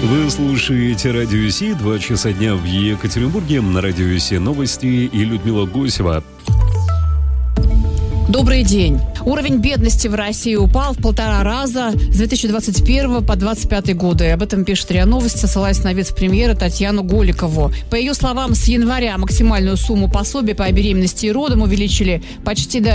Вы слушаете Радио Си, 2 часа дня в Екатеринбурге. На Радио Си новости и Людмила Гусева. Добрый день. Уровень бедности в России упал в 1,5 раза с 2021 по 2025 годы. Об этом пишет РИА Новости, ссылаясь на вице-премьера Татьяну Голикову. По ее словам, с января максимальную сумму пособия по беременности и родам увеличили почти до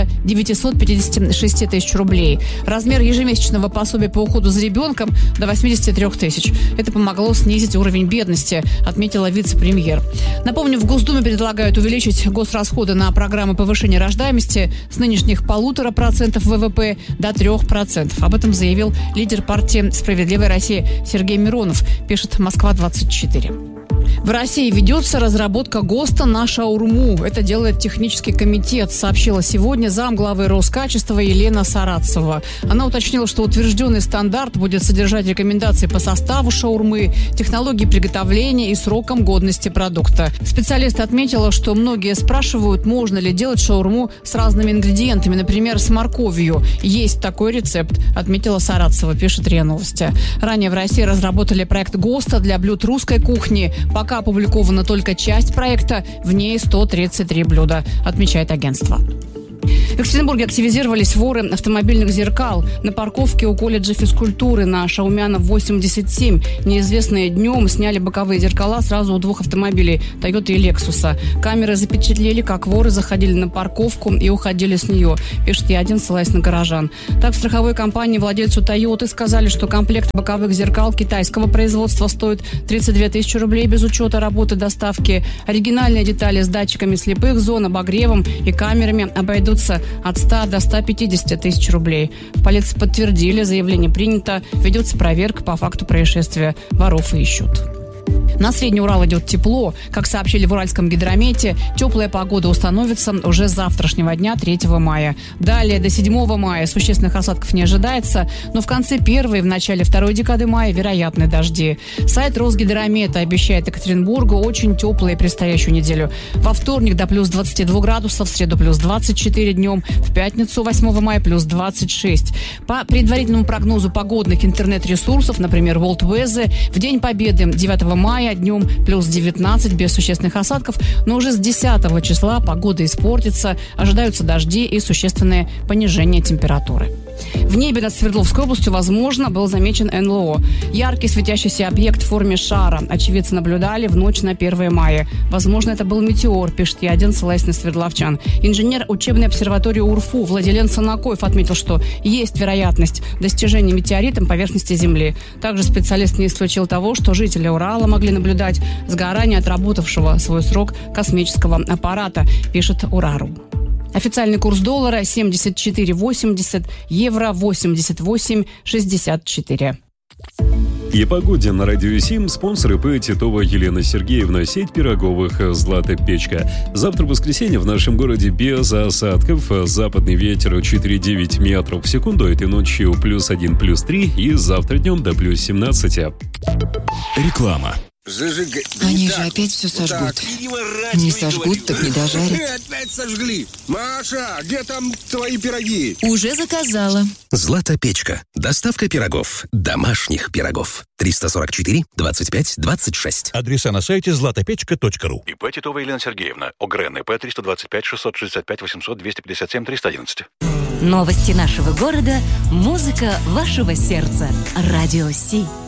956 тысяч рублей. Размер ежемесячного пособия по уходу за ребенком до 83 тысяч. Это помогло снизить уровень бедности, отметила вице-премьер. Напомню, в Госдуме предлагают увеличить госрасходы на программы повышения рождаемости с нынешних 0,5% ВВП до 3%. Об этом заявил лидер партии «Справедливая Россия» Сергей Миронов, пишет Москва-24. В России ведется разработка ГОСТа на шаурму. Это делает технический комитет, сообщила сегодня замглавы Роскачества Елена Саратцева. Она уточнила, что утвержденный стандарт будет содержать рекомендации по составу шаурмы, технологии приготовления и срокам годности продукта. Специалист отметила, что многие спрашивают, можно ли делать шаурму с разными ингредиентами, например, с морковью. Есть такой рецепт, отметила Саратцева, пишет РИА Новости. Ранее в России разработали проект ГОСТа для блюд русской кухни. Пока опубликована только часть проекта, в ней 133 блюда, отмечает агентство. В Екатеринбурге активизировались воры автомобильных зеркал. На парковке у колледжа физкультуры на Шаумянов 87 неизвестные днем сняли боковые зеркала сразу у 2 автомобилей Toyota и Lexus. Камеры запечатлели, как воры заходили на парковку и уходили с нее, пишет Я1, ссылаясь на горожан. Так, в страховой компании владельцу Toyota сказали, что комплект боковых зеркал китайского производства стоит 32 тысячи рублей без учета работы доставки. Оригинальные детали с датчиками слепых зон, обогревом и камерами обойдутся от 100 до 150 тысяч рублей. В полиции подтвердили, заявление принято, ведется проверка по факту происшествия, воров ищут. На Средний Урал идет тепло. Как сообщили в Уральском гидромете, теплая погода установится уже с завтрашнего дня, 3 мая. Далее до 7 мая существенных осадков не ожидается, но в конце 1 и в начале 2 декады мая вероятны дожди. Сайт Росгидромета обещает Екатеринбургу очень теплую предстоящую неделю. Во вторник до плюс 22 градусов, в среду плюс 24 днем, в пятницу 8 мая плюс 26. По предварительному прогнозу погодных интернет-ресурсов, например, World Weather, в День Победы 9 мая днем плюс 19 без существенных осадков, но уже с 10 числа погода испортится, ожидаются дожди и существенное понижение температуры. В небе над Свердловской областью, возможно, был замечен НЛО. Яркий светящийся объект в форме шара. Очевидцы наблюдали в ночь на 1 мая. Возможно, это был метеор, пишет Я1, ссылаясь на свердловчан. Инженер учебной обсерватории УРФУ Владилен Санакоев отметил, что есть вероятность достижения метеоритом поверхности Земли. Также специалист не исключил того, что жители Урала могли наблюдать сгорание отработавшего свой срок космического аппарата, пишет Урару. Официальный курс доллара 74,80, евро 88,64. И погоде на Радио Сим. Спонсор ИП Титова Елена Сергеевна. Сеть пироговых «Злата Печка». Завтра воскресенье в нашем городе без осадков. Западный ветер 4,9 метров в секунду. Этой ночью +1, +3. И завтра днем до +17. Реклама. Они же опять все сожгут. Не сожгут, так не дожарят. Опять сожгли. Маша, где там твои пироги? Уже заказала. «Злата Печка». Доставка пирогов. Домашних пирогов. 344 25 26. Адреса на сайте zlatopechka.ru. ИП Титова Елена Сергеевна. ОГРН ИП 325 665 800 257 311. Новости нашего города. Музыка вашего сердца. Радио Си.